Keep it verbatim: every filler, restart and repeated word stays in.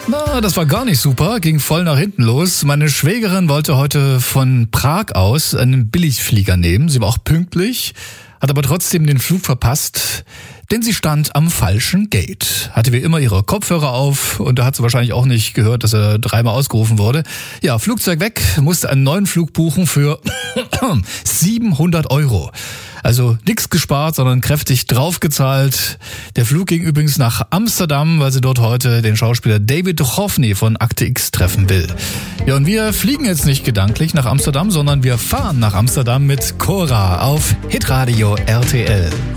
Na, das war gar nicht super, ging voll nach hinten los. Meine Schwägerin wollte heute von Prag aus einen Billigflieger nehmen. Sie war auch pünktlich, hat aber trotzdem den Flug verpasst, denn sie stand am falschen Gate. Hatte wie immer ihre Kopfhörer auf und da hat sie wahrscheinlich auch nicht gehört, dass er dreimal ausgerufen wurde. Ja, Flugzeug weg, musste einen neuen Flug buchen für siebenhundert Euro. Also nix gespart, sondern kräftig draufgezahlt. Der Flug ging übrigens nach Amsterdam, weil sie dort heute den Schauspieler David Duchovny von Akte X treffen will. Ja, und wir fliegen jetzt nicht gedanklich nach Amsterdam, sondern wir fahren nach Amsterdam mit Cora auf Hitradio R T L.